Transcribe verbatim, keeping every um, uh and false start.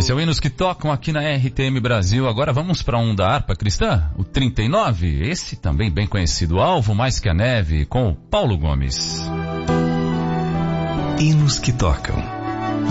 Esse é o Hinos que Tocam aqui na R T M Brasil. Agora vamos para um da harpa cristã, o trinta e nove. Esse também bem conhecido, Alvo Mais Que a Neve, com o Paulo Gomes. Hinos que Tocam.